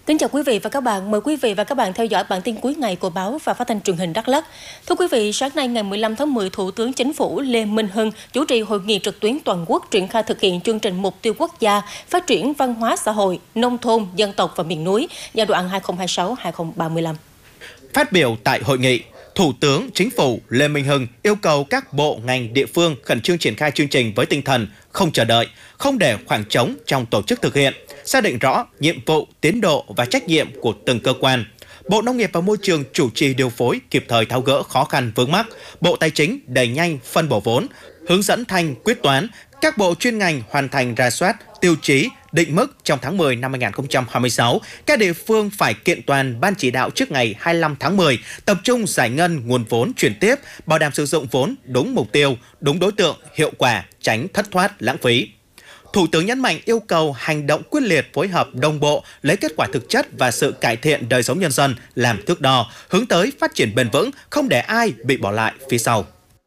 Kính chào quý vị và các bạn. Mời quý vị và các bạn theo dõi bản tin cuối ngày của báo và phát thanh truyền hình Đắk Lắk. Thưa quý vị, sáng nay ngày 15 tháng 10, Thủ tướng Chính phủ Lê Minh Hưng chủ trì hội nghị trực tuyến toàn quốc triển khai thực hiện chương trình mục tiêu quốc gia phát triển văn hóa xã hội, nông thôn, dân tộc và miền núi giai đoạn 2026-2035. Phát biểu tại hội nghị, Thủ tướng Chính phủ Lê Minh Hưng yêu cầu các bộ, ngành, địa phương khẩn trương triển khai chương trình với tinh thần không chờ đợi, không để khoảng trống trong tổ chức thực hiện, xác định rõ nhiệm vụ, tiến độ và trách nhiệm của từng cơ quan. Bộ Nông nghiệp và Môi trường chủ trì điều phối, kịp thời tháo gỡ khó khăn vướng mắc. Bộ Tài chính đẩy nhanh phân bổ vốn, hướng dẫn thanh quyết toán. Các bộ chuyên ngành hoàn thành rà soát, tiêu chí, định mức trong tháng 10 năm 2026. Các địa phương phải kiện toàn ban chỉ đạo trước ngày 25 tháng 10, tập trung giải ngân nguồn vốn chuyển tiếp, bảo đảm sử dụng vốn đúng mục tiêu, đúng đối tượng, hiệu quả, tránh thất thoát, lãng phí. Thủ tướng nhấn mạnh yêu cầu hành động quyết liệt, phối hợp đồng bộ, lấy kết quả thực chất và sự cải thiện đời sống nhân dân làm thước đo, hướng tới phát triển bền vững, không để ai bị bỏ lại phía sau.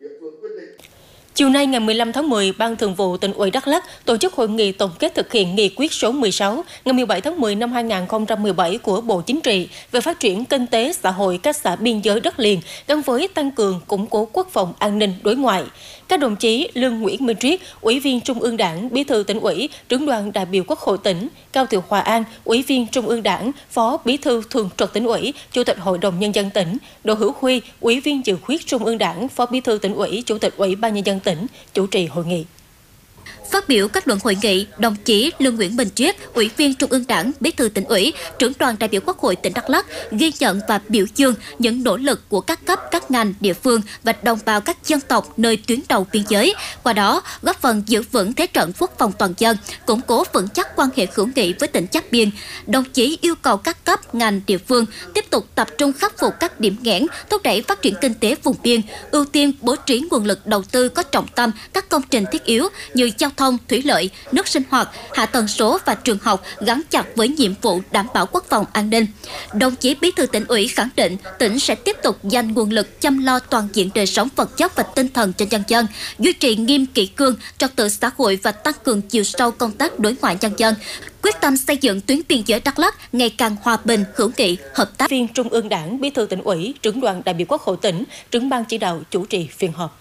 Chiều nay ngày 15 tháng 10, Ban Thường vụ Tỉnh ủy Đắk Lắk tổ chức hội nghị tổng kết thực hiện nghị quyết số 16 ngày 17 tháng 10 năm 2017 của Bộ Chính trị về phát triển kinh tế xã hội các xã biên giới đất liền gắn với tăng cường củng cố quốc phòng an ninh đối ngoại. Các đồng chí Lương Nguyễn Minh Triết, Ủy viên Trung ương Đảng, Bí thư Tỉnh ủy, Trưởng đoàn đại biểu Quốc hội tỉnh, Cao Thị Hòa An, Ủy viên Trung ương Đảng, Phó Bí thư Thường trực Tỉnh ủy, Chủ tịch Hội đồng Nhân dân tỉnh, Đỗ Hữu Huy, Ủy viên Dự khuyết Trung ương Đảng, Phó Bí thư Tỉnh ủy, Chủ tịch Ủy ban Nhân dân tỉnh chủ trì hội nghị. Phát biểu kết luận hội nghị, đồng chí Lương Nguyễn Minh Triết, Ủy viên Trung ương Đảng, Bí thư Tỉnh ủy, Trưởng đoàn đại biểu Quốc hội tỉnh Đắk Lắk ghi nhận và biểu dương những nỗ lực của các cấp, các ngành, địa phương và đồng bào các dân tộc nơi tuyến đầu biên giới, qua đó góp phần giữ vững thế trận quốc phòng toàn dân, củng cố vững chắc quan hệ hữu nghị với tỉnh giáp biên. Đồng chí yêu cầu các cấp, ngành, địa phương tiếp tục tập trung khắc phục các điểm nghẽn, thúc đẩy phát triển kinh tế vùng biên, ưu tiên bố trí nguồn lực đầu tư có trọng tâm các công trình thiết yếu như giao thông, thủy lợi, nước sinh hoạt, hạ tầng số và trường học gắn chặt với nhiệm vụ đảm bảo quốc phòng an ninh. Đồng chí Bí thư Tỉnh ủy khẳng định tỉnh sẽ tiếp tục dành nguồn lực chăm lo toàn diện đời sống vật chất và tinh thần cho nhân dân, duy trì nghiêm kỷ cương, trật tự xã hội và tăng cường chiều sâu công tác đối ngoại nhân dân, quyết tâm xây dựng tuyến biên giới Đắk Lắk ngày càng hòa bình, hữu nghị, hợp tác. Viên Trung ương Đảng, Bí thư Tỉnh ủy, Trưởng đoàn đại biểu Quốc hội tỉnh, Trưởng ban chỉ đạo chủ trì phiên họp.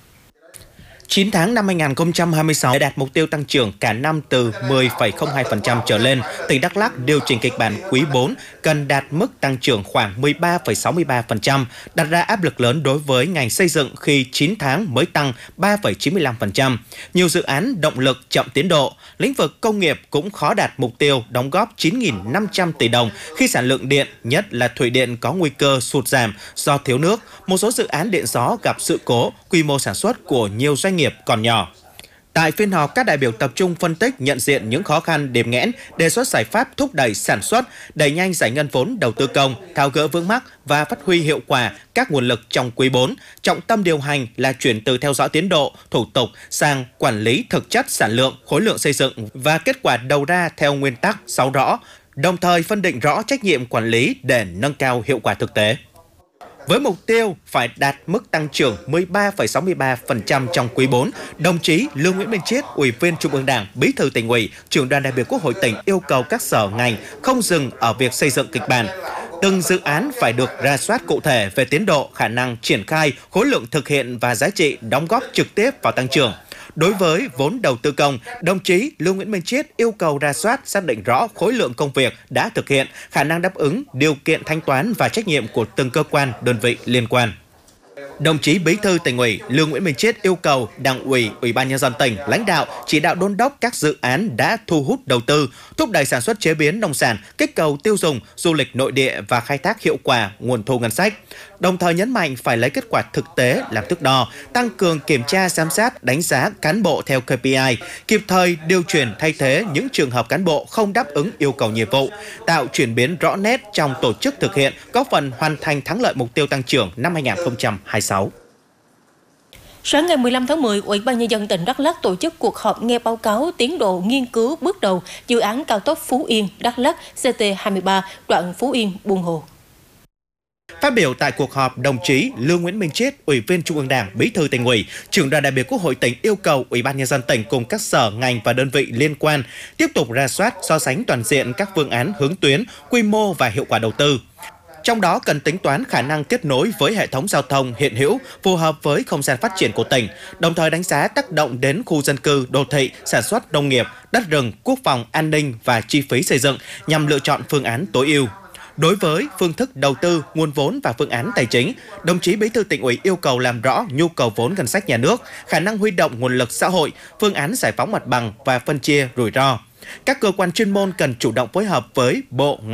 9 tháng năm 2026 để đạt mục tiêu tăng trưởng cả năm từ 10,02% trở lên, tỉnh Đắk Lắk điều chỉnh kịch bản quý 4 cần đạt mức tăng trưởng khoảng 13,63%, đặt ra áp lực lớn đối với ngành xây dựng khi 9 tháng mới tăng 3,95%. Nhiều dự án động lực chậm tiến độ, lĩnh vực công nghiệp cũng khó đạt mục tiêu đóng góp 9.500 tỷ đồng khi sản lượng điện, nhất là thủy điện có nguy cơ sụt giảm do thiếu nước. Một số dự án điện gió gặp sự cố, quy mô sản xuất của nhiều doanh nghiệp còn nhỏ. Tại phiên họp, các đại biểu tập trung phân tích, nhận diện những khó khăn, điểm nghẽn, đề xuất giải pháp thúc đẩy sản xuất, đẩy nhanh giải ngân vốn đầu tư công, tháo gỡ vướng mắc và phát huy hiệu quả các nguồn lực trong quý 4. Trọng tâm điều hành là chuyển từ theo dõi tiến độ, thủ tục sang quản lý thực chất sản lượng, khối lượng xây dựng và kết quả đầu ra theo nguyên tắc 6 rõ, đồng thời phân định rõ trách nhiệm quản lý để nâng cao hiệu quả thực tế. Với mục tiêu phải đạt mức tăng trưởng 13,63% trong quý 4, đồng chí Lương Nguyễn Minh Triết, Ủy viên Trung ương Đảng, Bí thư Tỉnh ủy, Trưởng đoàn đại biểu Quốc hội tỉnh yêu cầu các sở ngành không dừng ở việc xây dựng kịch bản. Từng dự án phải được rà soát cụ thể về tiến độ, khả năng triển khai, khối lượng thực hiện và giá trị đóng góp trực tiếp vào tăng trưởng. Đối với vốn đầu tư công, đồng chí Lương Nguyễn Minh Triết yêu cầu rà soát, xác định rõ khối lượng công việc đã thực hiện, khả năng đáp ứng, điều kiện thanh toán và trách nhiệm của từng cơ quan, đơn vị liên quan. Đồng chí Bí thư Tỉnh ủy Lương Nguyễn Minh Triết yêu cầu Đảng ủy, Ủy ban Nhân dân tỉnh lãnh đạo chỉ đạo đôn đốc các dự án đã thu hút đầu tư, thúc đẩy sản xuất chế biến nông sản, kích cầu tiêu dùng, du lịch nội địa và khai thác hiệu quả nguồn thu ngân sách. Đồng thời nhấn mạnh phải lấy kết quả thực tế làm thước đo, tăng cường kiểm tra giám sát, đánh giá cán bộ theo KPI, kịp thời điều chuyển thay thế những trường hợp cán bộ không đáp ứng yêu cầu nhiệm vụ, tạo chuyển biến rõ nét trong tổ chức thực hiện, góp phần hoàn thành thắng lợi mục tiêu tăng trưởng năm 2026. Sáng ngày 15 tháng 10, Ủy ban Nhân dân tỉnh Đắk Lắk tổ chức cuộc họp nghe báo cáo tiến độ nghiên cứu bước đầu dự án cao tốc Phú Yên - Đắk Lắk CT23 đoạn Phú Yên - Buôn Hồ. Phát biểu tại cuộc họp, đồng chí Lương Nguyễn Minh Chiết, Ủy viên Trung ương Đảng, Bí thư Tỉnh ủy, Trưởng đoàn đại biểu Quốc hội tỉnh yêu cầu Ủy ban Nhân dân tỉnh cùng các sở, ngành và đơn vị liên quan tiếp tục rà soát, so sánh toàn diện các phương án hướng tuyến, quy mô và hiệu quả đầu tư. Trong đó cần tính toán khả năng kết nối với hệ thống giao thông hiện hữu phù hợp với không gian phát triển của tỉnh, đồng thời đánh giá tác động đến khu dân cư, đô thị, sản xuất nông nghiệp, đất rừng, quốc phòng, an ninh và chi phí xây dựng nhằm lựa chọn phương án tối ưu. Đối với phương thức đầu tư, nguồn vốn và phương án tài chính, đồng chí Bí thư Tỉnh ủy yêu cầu làm rõ nhu cầu vốn ngân sách nhà nước, khả năng huy động nguồn lực xã hội, phương án giải phóng mặt bằng và phân chia rủi ro. Các cơ quan chuyên môn cần chủ động phối hợp với bộ,